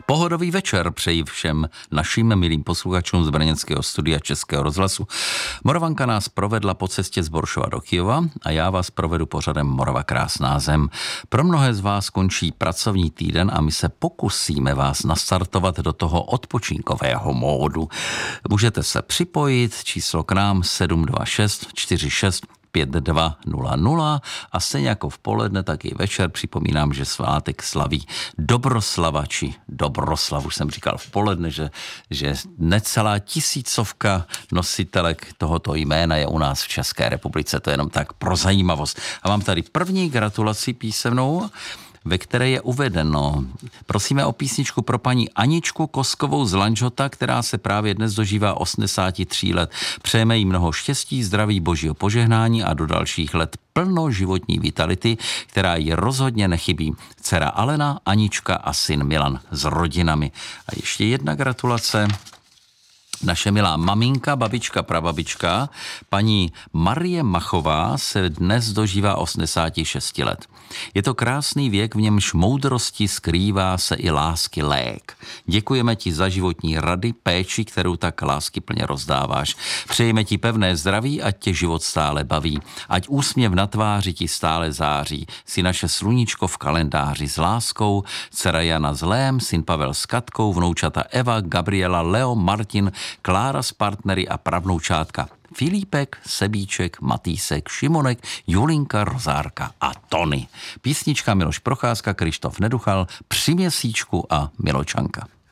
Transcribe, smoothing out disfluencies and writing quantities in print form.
Pohodový večer přeji všem našim milým posluchačům z brněnského studia Českého rozhlasu. Morovanka nás provedla po cestě z Boršova do Kyjova a já vás provedu pořadem Morava krásná zem. Pro mnohé z vás končí pracovní týden a my se pokusíme vás nastartovat do toho odpočinkového módu. Můžete se připojit, číslo k nám 726 46 5200 a stejně jako v poledne, tak i večer připomínám, že svátek slaví Dobroslava, či Dobroslav, už jsem říkal v poledne, že necelá 1000 nositelek tohoto jména je u nás v České republice, to je jenom tak pro zajímavost. A mám tady první gratulaci písemnou, ve které je uvedeno. Prosíme o písničku pro paní Aničku Koskovou z Lanžhota, která se právě dnes dožívá 83 let. Přejeme jí mnoho štěstí, zdraví, božího požehnání a do dalších let plno životní vitality, která jí rozhodně nechybí. Dcera Alena, Anička a syn Milan s rodinami. A ještě jedna gratulace. Naše milá maminka, babička, prababička, paní Marie Machová se dnes dožívá 86 let. Je to krásný věk, v němž moudrosti skrývá se i lásky lék. Děkujeme ti za životní rady, péči, kterou tak láskyplně rozdáváš. Přejeme ti pevné zdraví, ať tě život stále baví. Ať úsměv na tváři ti stále září. Jsi naše sluníčko v kalendáři s láskou. Dcera Jana s Lém, syn Pavel s Katkou, vnoučata Eva, Gabriela, Leo, Martin, Klára s partnery a pravnoučátka Filipek, Sebíček, Matýsek, Šimonek, Julinka, Rozárka a Tony. Písnička Miloš Procházka, Krištof Neduchal, Při měsíčku a Miločanka.